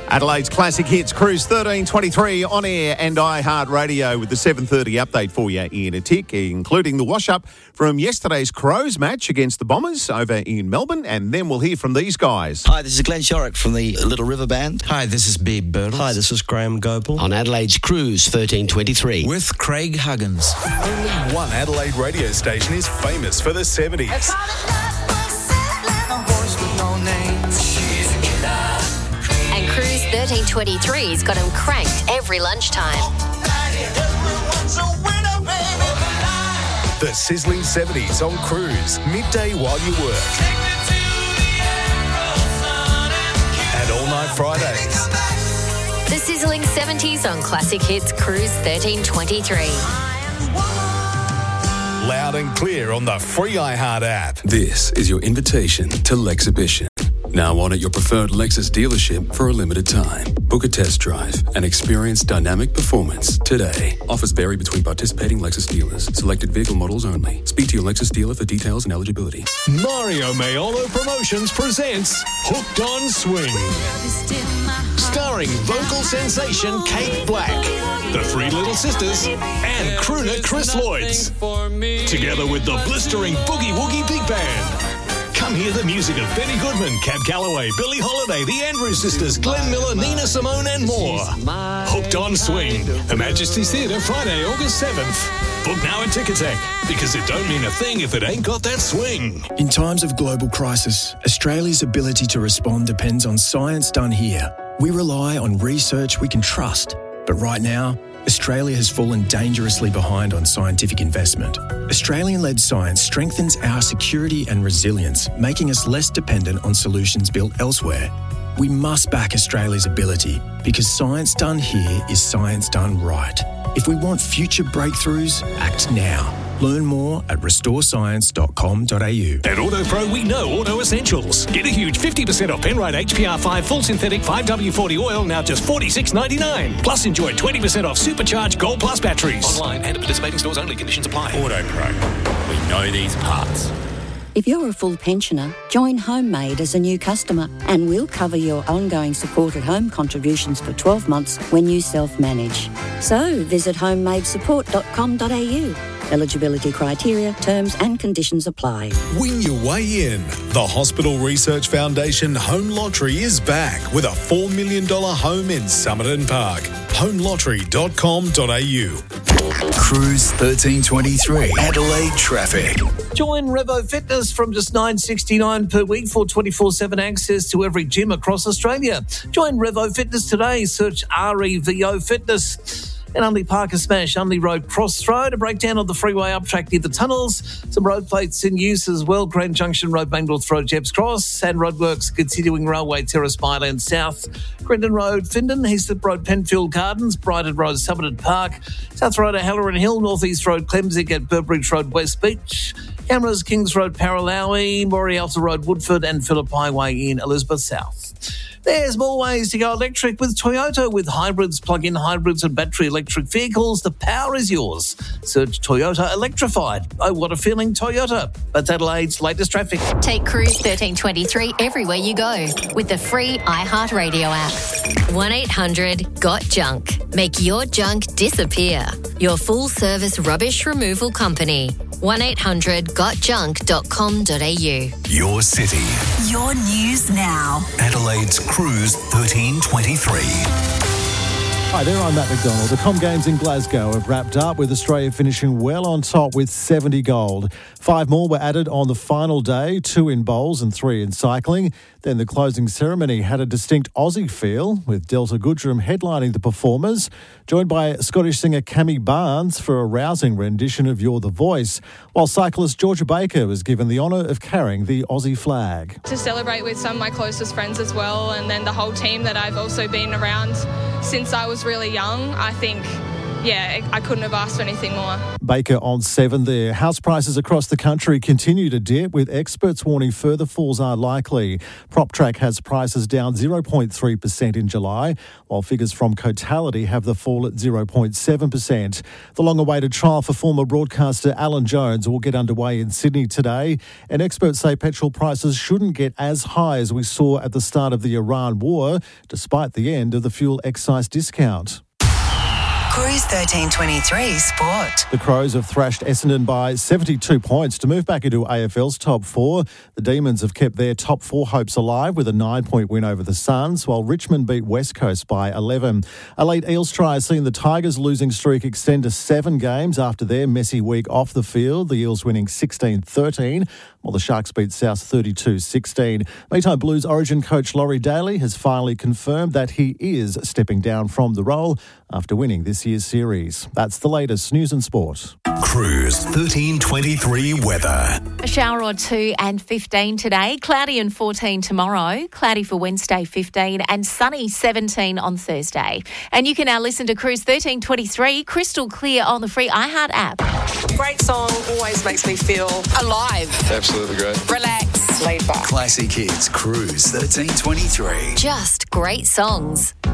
Adelaide's Classic Hits Cruise 1323 on air and iHeartRadio with the 7:30 update for you in a tick, including the wash-up from yesterday's Crows match against the Bombers over in Melbourne, and then we'll hear from these guys. Hi, this is Glenn Shorrock from the Little River Band. Hi, this is Beeb Birtles. Hi, this is Graham Gopal. On Adelaide's Cruise 1323. With Craig Huggins. Only one Adelaide radio station is famous for the 70s. And Cruise 1323's got him cranked every lunchtime. The sizzling 70s on Cruise, midday while you work. And all night Fridays. The sizzling 70s on Classic Hits Cruise 1323. Loud and clear on the free iHeart app. This is your invitation to Lexhibition. Now on at your preferred Lexus dealership for a limited time. Book a test drive and experience dynamic performance today. Offers vary between participating Lexus dealers. Selected vehicle models only. Speak to your Lexus dealer for details and eligibility. Mario Maiolo Promotions presents Hooked on Swing. Starring vocal sensation Kate Black, the Three Little Sisters, and crooner Chris Lloyds. Together with the blistering Boogie Woogie Big Band. Come hear the music of Benny Goodman, Cab Calloway, Billie Holiday, the Andrews Sisters, Glenn Miller, Nina Simone and more. Hooked on Swing. Her Majesty's Theatre, Friday, August 7th. Book now at Ticketek, because it don't mean a thing if it ain't got that swing. In times of global crisis, Australia's ability to respond depends on science done here. We rely on research we can trust. But right now, Australia has fallen dangerously behind on scientific investment. Australian-led science strengthens our security and resilience, making us less dependent on solutions built elsewhere. We must back Australia's ability, because science done here is science done right. If we want future breakthroughs, act now. Learn more at restorescience.com.au. At AutoPro, we know auto essentials. Get a huge 50% off Penrite HPR5 full synthetic 5W40 oil, now just $46.99. Plus enjoy 20% off supercharged Gold Plus batteries. Online and at participating stores only. Conditions apply. AutoPro. We know these parts. If you're a full pensioner, join Homemade as a new customer and we'll cover your ongoing supported home contributions for 12 months when you self-manage. So visit homemadesupport.com.au. Eligibility criteria, terms and conditions apply. Win your way in. The Hospital Research Foundation Home Lottery is back with a $4 million home in Somerton Park. homelottery.com.au. Cruise 1323. Adelaide traffic. Join Revo Fitness from just $9.69 per week for 24/7 access to every gym across Australia. Join Revo Fitness today. Search REVO Fitness. And Unley Parker Smash, Unley Road Crossroad, a breakdown of the freeway up track near the tunnels, some road plates in use as well, Grand Junction Road, Banknorth Road, Jebbs Cross, and roadworks continuing Railway Terrace, Byland South, Grendon Road, Findon, Heathslip Road, Penfield Gardens, Brighton Road, Somerton Park, South Road, Halloran Hill, North East Road, Clemsick at Burbridge Road, West Beach, Cameras, Kings Road, Paralawi, Morialta Road, Woodford, and Phillip Highway in Elizabeth South. There's more ways to go electric with Toyota. With hybrids, plug-in hybrids and battery electric vehicles, the power is yours. Search Toyota Electrified. Oh, what a feeling, Toyota. That's Adelaide's latest traffic. Take Cruise 1323 everywhere you go with the free iHeartRadio app. 1-800-GOT-JUNK. Make your junk disappear. Your full-service rubbish removal company. 1-800-GOTJUNK.com.au. Your city. Your news now. Adelaide's Cruise 1323. Hi there, I'm Matt McDonald. The Com Games in Glasgow have wrapped up with Australia finishing well on top with 70 gold. 5 more were added on the final day, 2 in bowls and 3 in cycling. Then the closing ceremony had a distinct Aussie feel, with Delta Goodrum headlining the performers, joined by Scottish singer Cammy Barnes for a rousing rendition of You're the Voice, while cyclist Georgia Baker was given the honour of carrying the Aussie flag. To celebrate with some of my closest friends as well, and then the whole team that I've also been around since I was really young, I think I couldn't have asked for anything more. Baker on 7 there. House prices across the country continue to dip, with experts warning further falls are likely. PropTrack has prices down 0.3% in July, while figures from Cotality have the fall at 0.7%. The long-awaited trial for former broadcaster Alan Jones will get underway in Sydney today, and experts say petrol prices shouldn't get as high as we saw at the start of the Iran war, despite the end of the fuel excise discount. Cruise 1323 Sport. The Crows have thrashed Essendon by 72 points to move back into AFL's top 4. The Demons have kept their top 4 hopes alive with a 9-point win over the Suns, while Richmond beat West Coast by 11. A late Eels try has seen the Tigers' losing streak extend to 7 games after their messy week off the field, the Eels winning 16-13, while the Sharks beat South 32-16. Meantime, Blues Origin coach Laurie Daly has finally confirmed that he is stepping down from the role after winning this year's series. That's the latest news and sport. Cruise 1323 weather. A shower or two and 15 today. Cloudy and 14 tomorrow. Cloudy for Wednesday, 15, and sunny 17 on Thursday. And you can now listen to Cruise 1323 crystal clear on the free iHeart app. Great song, always makes me feel alive. Absolutely great. Relax. Laid back. Classic hits. Cruise 1323. Just great songs.